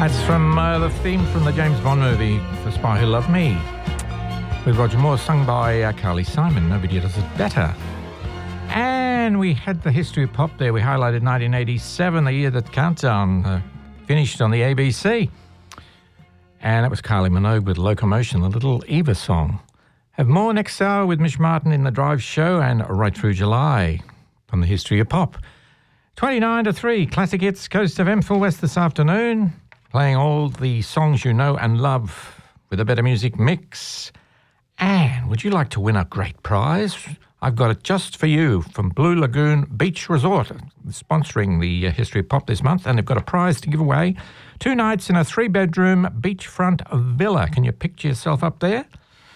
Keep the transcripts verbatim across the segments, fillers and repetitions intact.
That's from uh, the theme from the James Bond movie, The Spy Who Loved Me, with Roger Moore, sung by uh, Carly Simon. Nobody does it better. And we had the history of pop there. We highlighted nineteen eighty-seven, the year that Countdown uh, finished on the A B C. And that was Kylie Minogue with Locomotion, the little Eva song. Have more next hour with Mish Martin in the Drive Show and right through July from the history of pop. twenty-nine to three, Classic Hits, Coast of Emphil West this afternoon. Playing all the songs you know and love with a better music mix. And would you like to win a great prize? I've got it just for you from Blue Lagoon Beach Resort, sponsoring the uh, History of Pop this month, and they've got a prize to give away. Two nights in a three-bedroom beachfront villa. Can you picture yourself up there?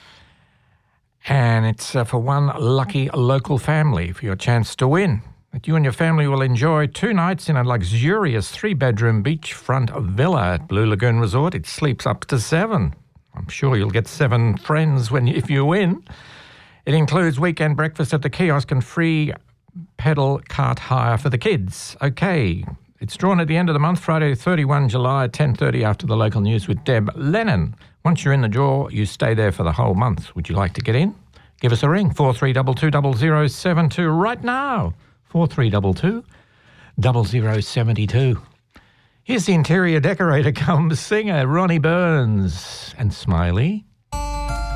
And it's uh, for one lucky local family for your chance to win. That you and your family will enjoy two nights in a luxurious three-bedroom beachfront villa at Blue Lagoon Resort. It sleeps up to seven. I'm sure you'll get seven friends when if you win. It includes weekend breakfast at the kiosk and free pedal cart hire for the kids. Okay, it's drawn at the end of the month, Friday, thirty-first July at ten thirty after the local news with Deb Lennon. Once you're in the draw, you stay there for the whole month. Would you like to get in? Give us a ring, four three two two, zero zero seven two right now. four three two two, zero zero seven two. Here's the interior decorator come singer, Ronnie Burns and Smiley.